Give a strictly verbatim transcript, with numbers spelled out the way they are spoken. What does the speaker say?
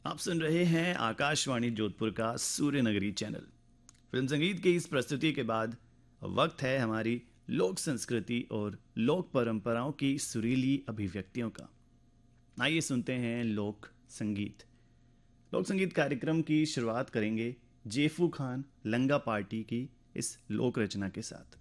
आप सुन रहे हैं आकाशवाणी जोधपुर का सूर्य नगरी चैनल। फिल्म संगीत की इस प्रस्तुति के बाद वक्त है हमारी लोक संस्कृति और लोक परंपराओं की सुरीली अभिव्यक्तियों का। आइए सुनते हैं लोक संगीत। लोक संगीत कार्यक्रम की शुरुआत करेंगे जेफू खान लंगा पार्टी की इस लोक रचना के साथ।